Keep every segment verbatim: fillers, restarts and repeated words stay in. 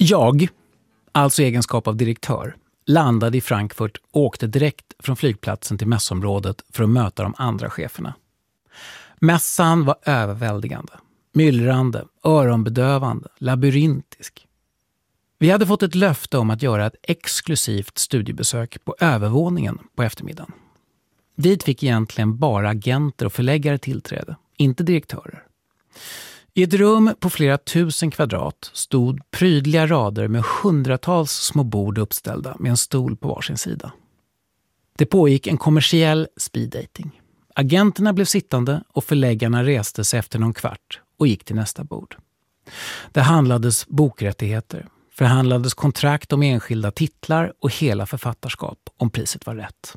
Jag, alltså i egenskap av direktör, landade i Frankfurt och åkte direkt från flygplatsen till mässområdet för att möta de andra cheferna. Mässan var överväldigande, myllrande, öronbedövande, labyrintisk. Vi hade fått ett löfte om att göra ett exklusivt studiebesök på övervåningen på eftermiddagen. Dit fick egentligen bara agenter och förläggare tillträde, inte direktörer. I ett rum på flera tusen kvadrat stod prydliga rader med hundratals små bord uppställda med en stol på varsin sida. Det pågick en kommersiell speeddating. Agenterna blev sittande och förläggarna reste sig efter någon kvart och gick till nästa bord. Det handlades bokrättigheter, förhandlades kontrakt om enskilda titlar och hela författarskap om priset var rätt.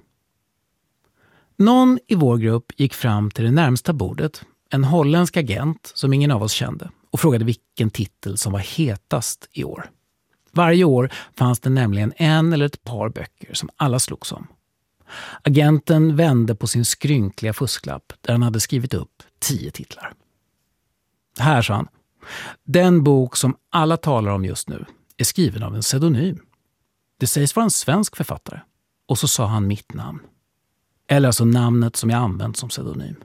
Någon i vår grupp gick fram till det närmsta bordet, en holländsk agent som ingen av oss kände, och frågade vilken titel som var hetast i år. Varje år fanns det nämligen en eller ett par böcker som alla slogs om. Agenten vände på sin skrynkliga fusklapp där han hade skrivit upp tio titlar. Här, sa han, den bok som alla talar om just nu är skriven av en pseudonym. Det sägs vara en svensk författare. Och så sa han mitt namn. Eller alltså namnet som jag använt som pseudonym.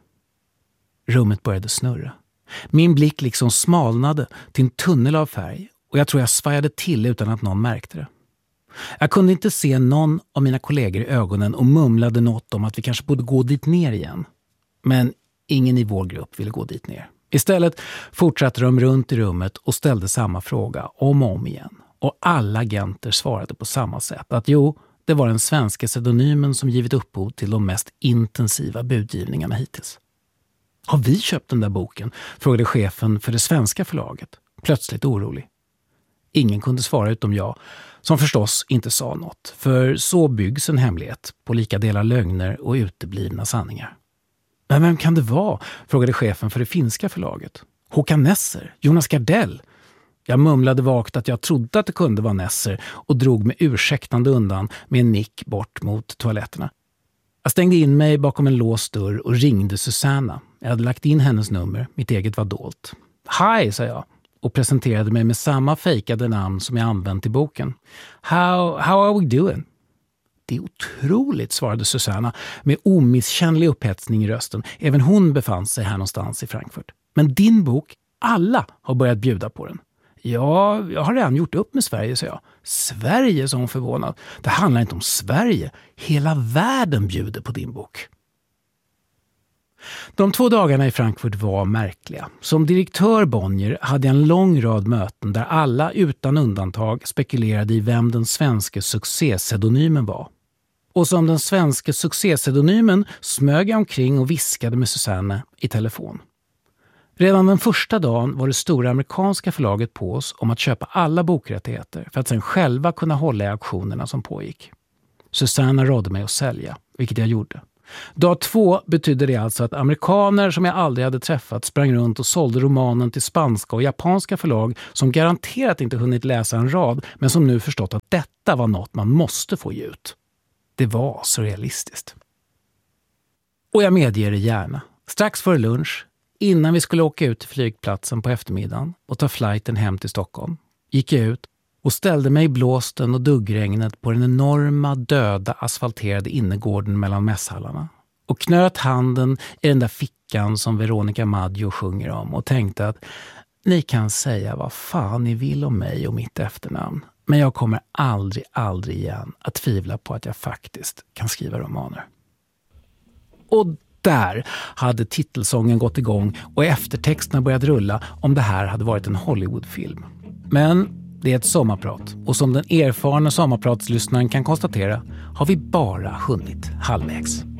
Rummet började snurra. Min blick liksom smalnade till en tunnel av färg och jag tror jag svajade till utan att någon märkte det. Jag kunde inte se någon av mina kollegor i ögonen och mumlade något om att vi kanske borde gå dit ner igen. Men ingen i vår grupp ville gå dit ner. Istället fortsatte de runt i rummet och ställde samma fråga om och om igen. Och alla agenter svarade på samma sätt. Att jo, det var den svenska pseudonymen som givit upphov till de mest intensiva budgivningarna hittills. Har vi köpt den där boken? Frågade chefen för det svenska förlaget. Plötsligt orolig. Ingen kunde svara utom jag, som förstås inte sa något. För så byggs en hemlighet på lika delar lögner och uteblivna sanningar. Men vem kan det vara? Frågade chefen för det finska förlaget. Håkan Nesser, Jonas Gardell. Jag mumlade vagt att jag trodde att det kunde vara Nesser och drog mig ursäktande undan med en nick bort mot toaletterna. Jag stängde in mig bakom en låst dörr och ringde Susanna. Jag hade lagt in hennes nummer, mitt eget var dolt. Hi, sa jag och presenterade mig med samma fejkade namn som jag använt i boken. How, how are we doing? Det är otroligt, svarade Susanna med omisskännlig upphetsning i rösten. Även hon befann sig här någonstans i Frankfurt. Men din bok, alla har börjat bjuda på den. Ja, jag har redan gjort upp med Sverige, sa jag. Sverige, sa hon förvånad. Det handlar inte om Sverige. Hela världen bjuder på din bok. De två dagarna i Frankfurt var märkliga. Som direktör Bonnier hade jag en lång rad möten där alla utan undantag spekulerade i vem den svenska succépseudonymen var. Och som den svenska succépseudonymen smög jag omkring och viskade med Susanne i telefon. Redan den första dagen var det stora amerikanska förlaget på oss om att köpa alla bokrättigheter för att sedan själva kunna hålla i auktionerna som pågick. Susanna rådde mig att sälja, vilket jag gjorde. Dag två betydde det alltså att amerikaner som jag aldrig hade träffat sprang runt och sålde romanen till spanska och japanska förlag som garanterat inte hunnit läsa en rad men som nu förstått att detta var något man måste få ge ut. Det var surrealistiskt. Och jag medger det gärna. Strax före lunch, innan vi skulle åka ut till flygplatsen på eftermiddagen och ta flighten hem till Stockholm, gick jag ut och ställde mig i blåsten och duggregnet på den enorma döda asfalterade innergården mellan mässhallarna och knöt handen i den där fickan som Veronica Maggio sjunger om och tänkte att ni kan säga vad fan ni vill om mig och mitt efternamn, men jag kommer aldrig, aldrig igen att tvivla på att jag faktiskt kan skriva romaner. Och där hade titelsången gått igång och eftertexterna börjat rulla om det här hade varit en Hollywoodfilm. Men det är ett sommarprat och som den erfarna sommarpratslyssnaren kan konstatera har vi bara hunnit halvvägs.